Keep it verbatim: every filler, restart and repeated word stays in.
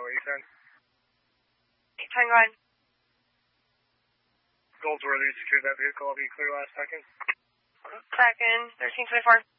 Bravo eight ten. eight ten, go ahead. Goldsworthy secured that vehicle. I'll be clear last second. Second, thirteen twenty-four.